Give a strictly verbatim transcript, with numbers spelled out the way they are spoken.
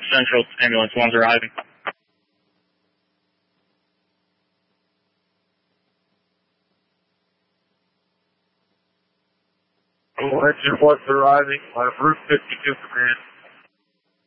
Central, ambulance one's arriving. Engine one's arriving on Route fifty-two command.